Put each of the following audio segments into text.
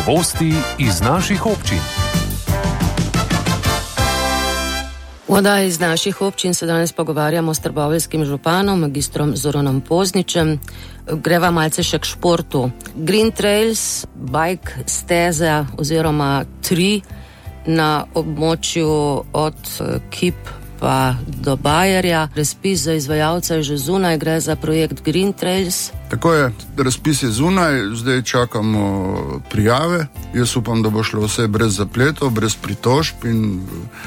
Novosti iz naših občin. V oddaji iz naših občin se danes pogovarjamo s trboveljskim županom, magistrom Zoranom Pozničem. Greva malce še k športu. Green Trails, bike steza oziroma 3 na območju od Kip pa do Bajerja. Razpis za izvajalca je že zunaj, gre za projekt Green Trails. Tako je, razpis je zunaj, zdaj čakamo prijave. Jaz upam, da bo šlo vse brez zapletov, brez pritožb in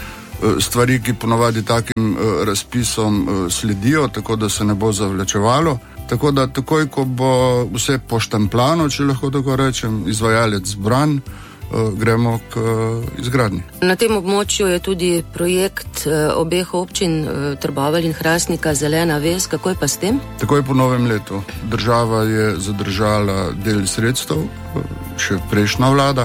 stvari, ki ponovadi takim razpisom sledijo, tako da se ne bo zavlačevalo. Tako da takoj, ko bo vse poštempljano, če lahko tako rečem, izvajalec zbran, gremo k izgradnji. Na tem območju je tudi projekt obeh občin Trbovelj in Hrastnika Zelena ves. Kako je pa s tem? Takoj po novem letu. Država je zadržala del sredstev, še prejšnja vlada,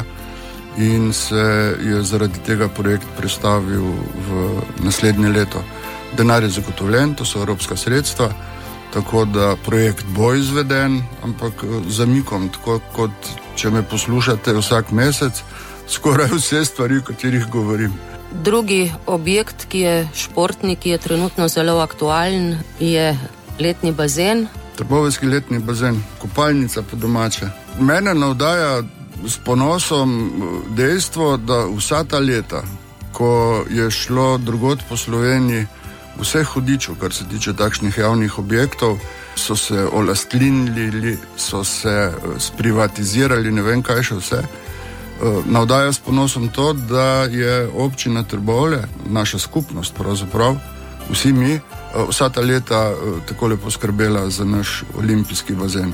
in se je zaradi tega projekt prestavil v naslednje leto. Denar je zagotovljen, to so evropska sredstva, tako da projekt bo izveden, ampak zamikom, tako kot če me poslušate vsak mesec, skoraj vse stvari, o katerih govorim. Drugi objekt, ki je športni, ki je trenutno zelo aktualen, je letni bazen. Trboveljski letni bazen, kopalnica po domače. Mene navdaja s ponosom dejstvo, da vsa ta leta, ko je šlo drugod po Sloveniji vse hudičo, kar se tiče takšnih javnih objektov, so se olastlinili, so se sprivatizirali, ne vem kaj še vse. Navdaja s ponosom to, da je občina Trbovlje, naša skupnost pravzaprav, vsi mi, vsa ta leta tako lepo skrbela za naš olimpijski bazen.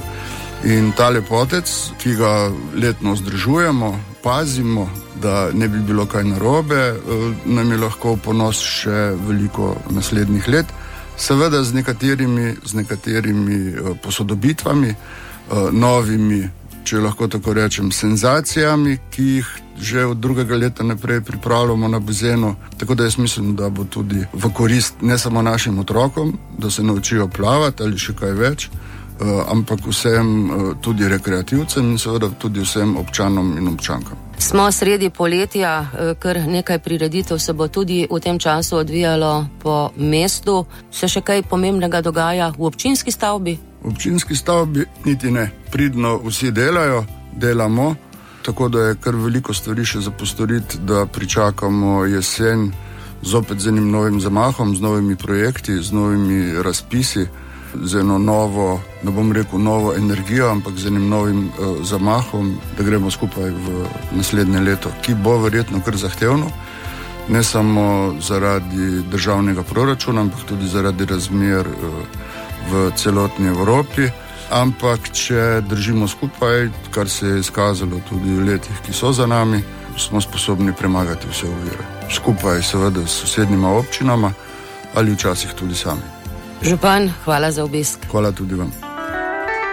In ta lepotec, ki ga letno vzdržujemo, pazimo, da ne bi bilo kaj narobe, nam je lahko ponos še veliko naslednjih let. Seveda z nekaterimi posodobitvami, novimi, če lahko tako rečem, senzacijami, ki jih že od drugega leta naprej pripravljamo na bazenu. Tako da jaz mislim, da bo tudi v korist ne samo našim otrokom, da se naučijo plavati ali še kaj več, ampak vsem tudi rekreativcem in seveda tudi vsem občanom in občankam. Smo sredi poletja, kar nekaj prireditev se bo tudi v tem času odvijalo po mestu. Se še kaj pomembnega dogaja v občinski stavbi? V občinski stavbi niti ne. Pridno vsi delamo, tako da je kar veliko stvari še za postoriti, da pričakamo jesen zopet z enim novim zamahom, z novimi projekti, z novimi razpisi, z eno novo, ne bom rekel novo energijo, ampak z enim novim zamahom, da gremo skupaj v naslednje leto, ki bo verjetno kar zahtevno, ne samo zaradi državnega proračuna, ampak tudi zaradi razmer v celotni Evropi. Ampak če držimo skupaj, kar se je izkazalo tudi v letih, ki so za nami, smo sposobni premagati vse ovire. Skupaj seveda s sosednjima občinama ali včasih tudi sami. Župan, hvala za obisk. Hvala tudi vam.